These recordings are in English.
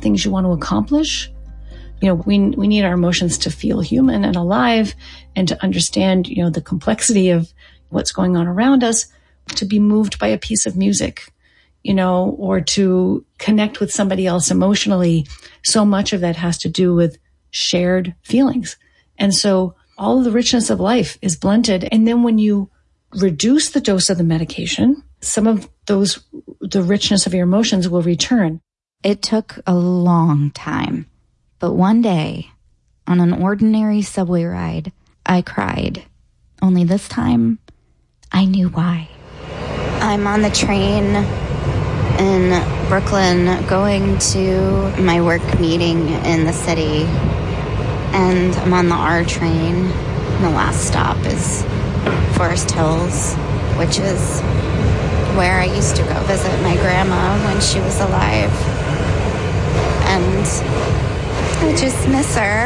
things you want to accomplish. We need our emotions to feel human and alive and to understand, the complexity of what's going on around us, to be moved by a piece of music, or to connect with somebody else emotionally. So much of that has to do with shared feelings. And so all of the richness of life is blunted. And then when you reduce the dose of the medication, some of the richness of your emotions will return. It took a long time. But one day, on an ordinary subway ride, I cried. Only this time, I knew why. I'm on the train in Brooklyn going to my work meeting in the city. And I'm on the R train. And the last stop is Forest Hills, which is where I used to go visit my grandma when she was alive. And I just miss her.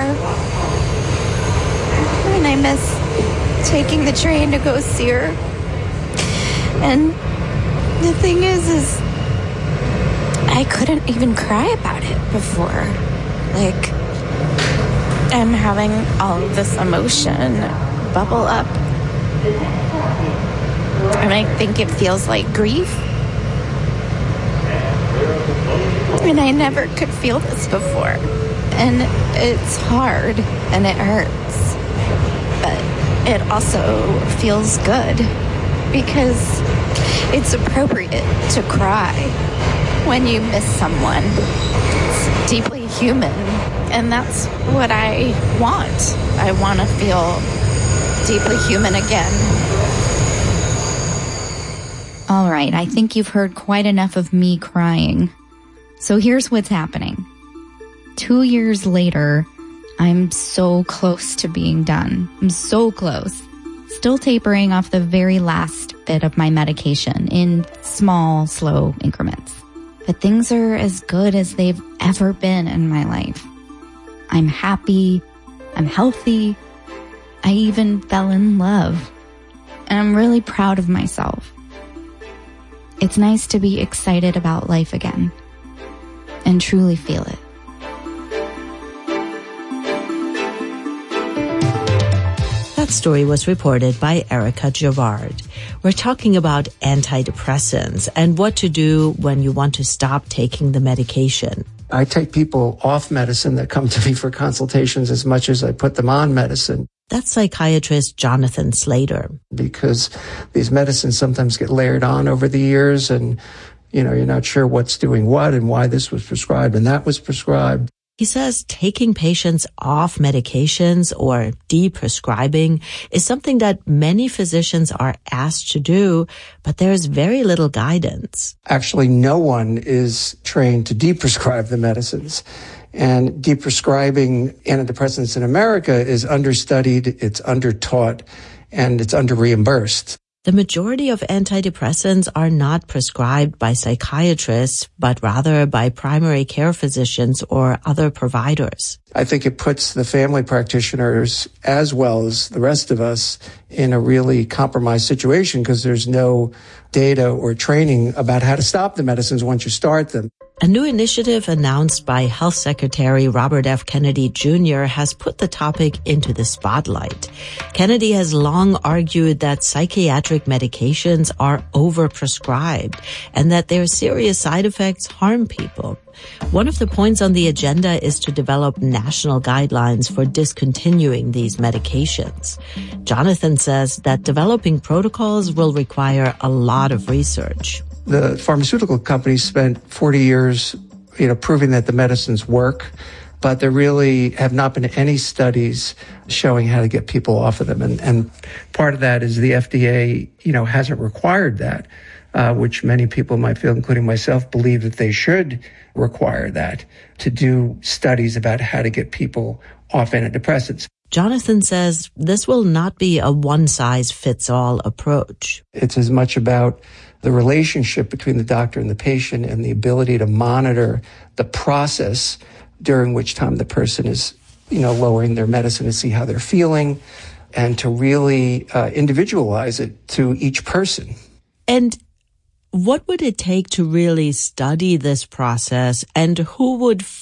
And I miss taking the train to go see her. And the thing is I couldn't even cry about it before. Like, I'm having all of this emotion bubble up. And I think it feels like grief. And I never could feel this before. And it's hard and it hurts. But it also feels good because it's appropriate to cry when you miss someone. It's deeply human. And that's what I want. I want to feel deeply human again. All right, I think you've heard quite enough of me crying. So here's what's happening. 2 years later, I'm so close to being done. I'm so close. Still tapering off the very last bit of my medication in small, slow increments. But things are as good as they've ever been in my life. I'm happy. I'm healthy. I even fell in love. And I'm really proud of myself. It's nice to be excited about life again and truly feel it. That story was reported by Erica Gerard. We're talking about antidepressants and what to do when you want to stop taking the medication. I take people off medicine that come to me for consultations as much as I put them on medicine. That's psychiatrist Jonathan Slater. Because these medicines sometimes get layered on over the years and, you're not sure what's doing what and why this was prescribed and that was prescribed. He says taking patients off medications or deprescribing is something that many physicians are asked to do, but there's very little guidance. Actually, no one is trained to deprescribe the medicines. And deprescribing antidepressants in America is understudied, it's undertaught, and it's under-reimbursed. The majority of antidepressants are not prescribed by psychiatrists, but rather by primary care physicians or other providers. I think it puts the family practitioners, as well as the rest of us, in a really compromised situation because there's no data or training about how to stop the medicines once you start them. A new initiative announced by Health Secretary Robert F. Kennedy Jr. has put the topic into the spotlight. Kennedy has long argued that psychiatric medications are overprescribed and that their serious side effects harm people. One of the points on the agenda is to develop national guidelines for discontinuing these medications. Jonathan says that developing protocols will require a lot of research. The pharmaceutical companies spent 40 years, proving that the medicines work, but there really have not been any studies showing how to get people off of them. And part of that is the FDA, hasn't required that, which many people might feel, including myself, believe that they should require that to do studies about how to get people off antidepressants. Jonathan says this will not be a one-size-fits-all approach. It's as much about the relationship between the doctor and the patient and the ability to monitor the process during which time the person is, lowering their medicine to see how they're feeling and to really individualize it to each person. And what would it take to really study this process, and who would